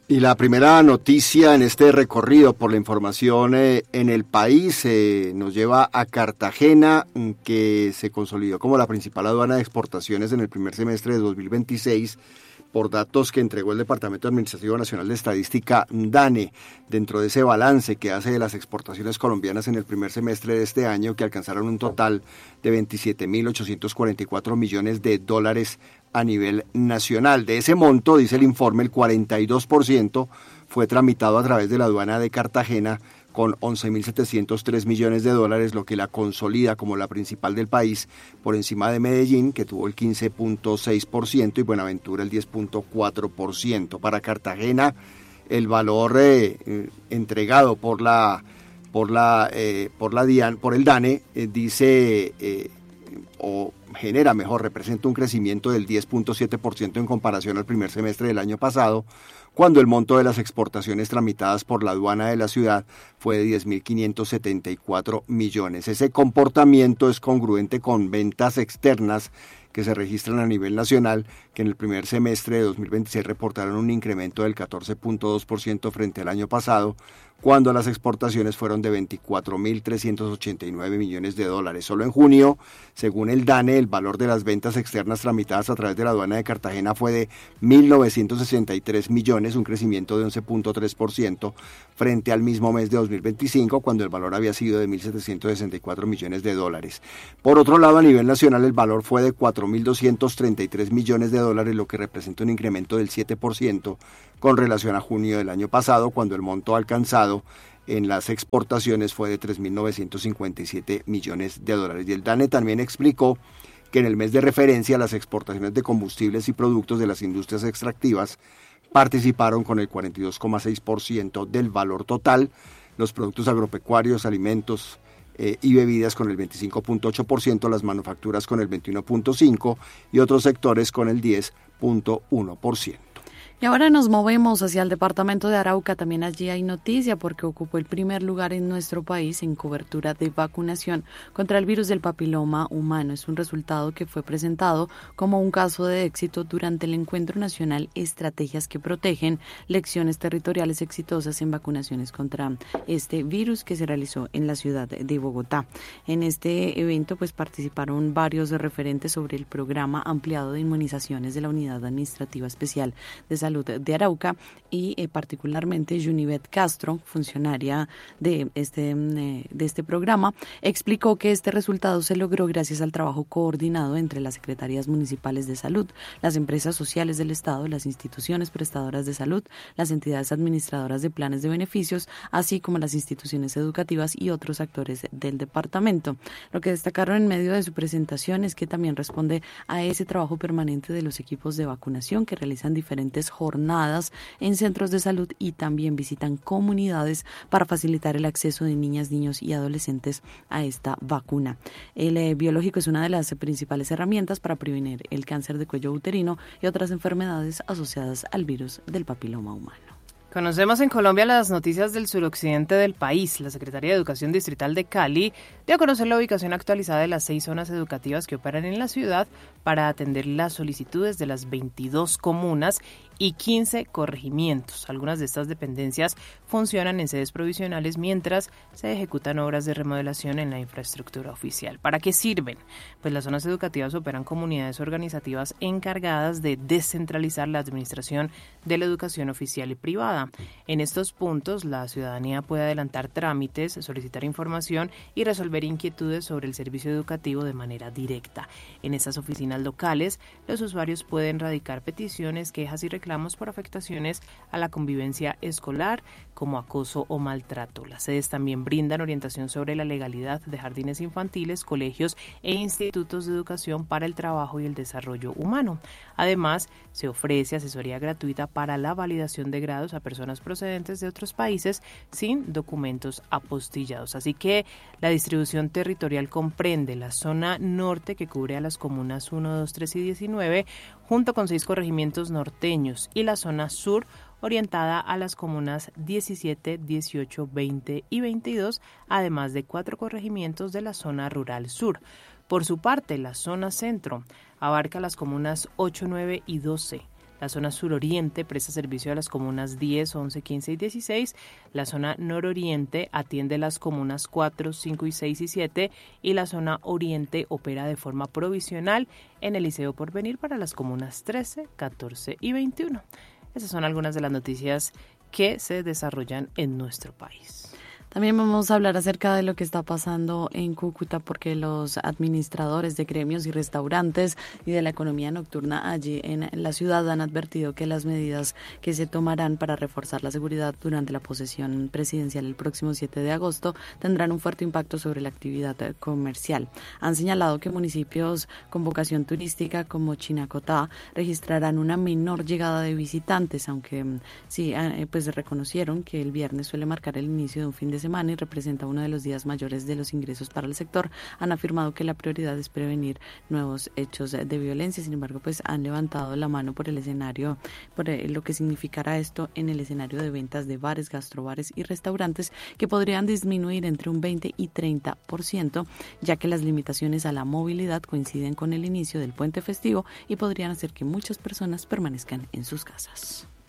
Y la primera noticia en este recorrido por la información en el país nos lleva a Cartagena, que se consolidó como la principal aduana de exportaciones en el primer semestre de 2026 por datos que entregó el Departamento Administrativo Nacional de Estadística, DANE, dentro de ese balance que hace de las exportaciones colombianas en el primer semestre de este año, que alcanzaron un total de 27.844 millones de dólares a nivel nacional. De ese monto, dice el informe, el 42% fue tramitado a través de la aduana de Cartagena, con 11.703 millones de dólares, lo que la consolida como la principal del país, por encima de Medellín, que tuvo el 15.6%, y Buenaventura el 10.4%. Para Cartagena, el valor entregado por el DANE representa un crecimiento del 10.7% en comparación al primer semestre del año pasado, cuando el monto de las exportaciones tramitadas por la aduana de la ciudad fue de 10.574 millones. Ese comportamiento es congruente con ventas externas que se registran a nivel nacional, que en el primer semestre de 2026 reportaron un incremento del 14.2% frente al año pasado, cuando las exportaciones fueron de 24.389 millones de dólares. Solo en junio, según el DANE, el valor de las ventas externas tramitadas a través de la aduana de Cartagena fue de 1.963 millones, un crecimiento de 11.3% frente al mismo mes de 2025, cuando el valor había sido de 1.764 millones de dólares. Por otro lado, a nivel nacional, el valor fue de 4.233 millones de dólares, lo que representa un incremento del 7% con relación a junio del año pasado, cuando el monto alcanzado en las exportaciones fue de 3.957 millones de dólares. Y el DANE también explicó que en el mes de referencia las exportaciones de combustibles y productos de las industrias extractivas participaron con el 42.6% del valor total, los productos agropecuarios, alimentos y bebidas con el 25.8%, las manufacturas con el 21.5% y otros sectores con el 10.1%. Y ahora nos movemos hacia el departamento de Arauca. También allí hay noticia porque ocupó el primer lugar en nuestro país en cobertura de vacunación contra el virus del papiloma humano. Es un resultado que fue presentado como un caso de éxito durante el Encuentro Nacional Estrategias que Protegen, lecciones territoriales exitosas en vacunaciones contra este virus, que se realizó en la ciudad de Bogotá. En este evento pues participaron varios referentes sobre el programa ampliado de inmunizaciones de la Unidad Administrativa Especial de Salud de Arauca y particularmente Yunivet Castro, funcionaria de este programa, explicó que este resultado se logró gracias al trabajo coordinado entre las secretarías municipales de salud, las empresas sociales del Estado, las instituciones prestadoras de salud, las entidades administradoras de planes de beneficios, así como las instituciones educativas y otros actores del departamento. Lo que destacaron en medio de su presentación es que también responde a ese trabajo permanente de los equipos de vacunación que realizan diferentes jornadas en centros de salud y también visitan comunidades para facilitar el acceso de niñas, niños y adolescentes a esta vacuna. El biológico es una de las principales herramientas para prevenir el cáncer de cuello uterino y otras enfermedades asociadas al virus del papiloma humano. Conocemos en Colombia las noticias del suroccidente del país. La Secretaría de Educación Distrital de Cali dio a conocer la ubicación actualizada de las 6 zonas educativas que operan en la ciudad para atender las solicitudes de las 22 comunas y 15 corregimientos. Algunas de estas dependencias funcionan en sedes provisionales mientras se ejecutan obras de remodelación en la infraestructura oficial. ¿Para qué sirven? Pues las zonas educativas operan comunidades organizativas encargadas de descentralizar la administración de la educación oficial y privada. En estos puntos, la ciudadanía puede adelantar trámites, solicitar información y resolver inquietudes sobre el servicio educativo de manera directa. En estas oficinas locales, los usuarios pueden radicar peticiones, quejas y reclamos por afectaciones a la convivencia escolar, como acoso o maltrato. Las sedes también brindan orientación sobre la legalidad de jardines infantiles, colegios e institutos de educación para el trabajo y el desarrollo humano. Además, se ofrece asesoría gratuita para la validación de grados a personas procedentes de otros países sin documentos apostillados. Así que la distribución territorial comprende la zona norte, que cubre a las comunas 1, 2, 3 y 19, junto con 6 corregimientos norteños, y la zona sur, orientada a las comunas 17, 18, 20 y 22, además de 4 corregimientos de la zona rural sur. Por su parte, la zona centro abarca las comunas 8, 9 y 12, La zona suroriente presta servicio a las comunas 10, 11, 15 y 16. La zona nororiente atiende las comunas 4, 5 y 6 y 7. Y la zona oriente opera de forma provisional en el Liceo Porvenir para las comunas 13, 14 y 21. Esas son algunas de las noticias que se desarrollan en nuestro país. También vamos a hablar acerca de lo que está pasando en Cúcuta, porque los administradores de gremios y restaurantes y de la economía nocturna allí en la ciudad han advertido que las medidas que se tomarán para reforzar la seguridad durante la posesión presidencial el próximo 7 de agosto tendrán un fuerte impacto sobre la actividad comercial. Han señalado que municipios con vocación turística como Chinacotá registrarán una menor llegada de visitantes, aunque sí, pues reconocieron que el viernes suele marcar el inicio de un fin de semana y representa uno de los días mayores de los ingresos para el sector. Han afirmado que la prioridad es prevenir nuevos hechos de violencia. Sin embargo, pues han levantado la mano por el escenario, por lo que significará esto en el escenario de ventas de bares, gastrobares y restaurantes, que podrían disminuir entre un 20 y 30%, ya que las limitaciones a la movilidad coinciden con el inicio del puente festivo y podrían hacer que muchas personas permanezcan en sus casas.